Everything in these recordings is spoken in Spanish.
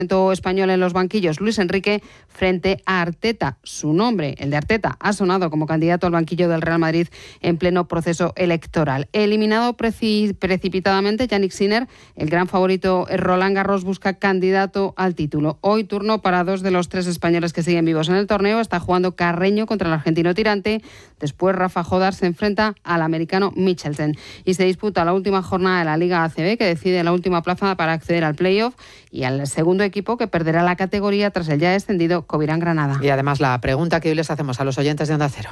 español en los banquillos, Luis Enrique, frente a Arteta. Su nombre, el de Arteta, ha sonado como candidato al banquillo del Real Madrid en pleno proceso electoral. Eliminado precipitadamente, Jannik Sinner, el gran favorito Roland Garros, busca candidato al título. Hoy turno para 2 de los 3 españoles que siguen vivos en el torneo. Está jugando Carreño contra el argentino Tirante. Después Rafa Jodar se enfrenta al americano Michelsen. Y se disputa la última jornada de la Liga ACB, que decide la última plaza para acceder al playoff, y al segundo equipo que perderá la categoría tras el ya descendido Covirán Granada. Y además la pregunta que hoy les hacemos a los oyentes de Onda Cero.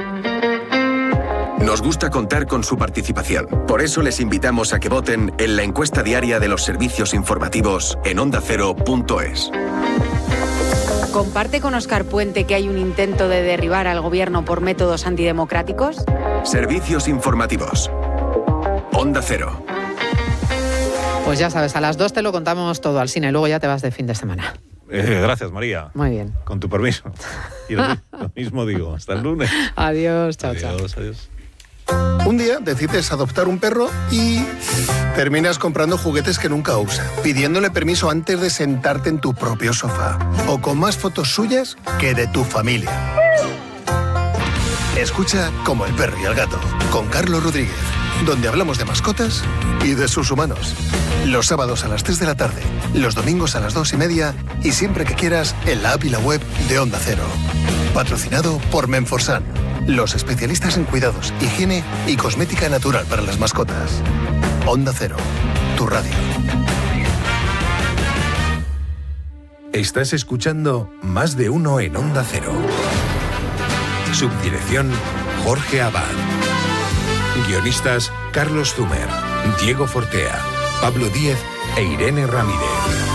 Nos gusta contar con su participación. Por eso les invitamos a que voten en la encuesta diaria de los servicios informativos en ondacero.es. ¿Comparte con Óscar Puente que hay un intento de derribar al gobierno por métodos antidemocráticos? Servicios informativos. Onda Cero. Pues ya sabes, a las 2 te lo contamos todo al cine, luego ya te vas de fin de semana. Gracias, María. Muy bien. Con tu permiso. Y lo mismo digo, hasta el lunes. Adiós, chao, chao. Adiós. Un día decides adoptar un perro y terminas comprando juguetes que nunca usa, pidiéndole permiso antes de sentarte en tu propio sofá, o con más fotos suyas que de tu familia. Escucha Como el perro y el gato, con Carlos Rodríguez, donde hablamos de mascotas y de sus humanos. Los sábados a las 3 de la tarde, los domingos a las 2:30 y siempre que quieras en la app y la web de Onda Cero. Patrocinado por Menforsan, los especialistas en cuidados, higiene y cosmética natural para las mascotas. Onda Cero, tu radio. Estás escuchando Más de Uno en Onda Cero. Subdirección Jorge Abad. Guionistas Carlos Zumer, Diego Fortea, Pablo Díez e Irene Ramírez.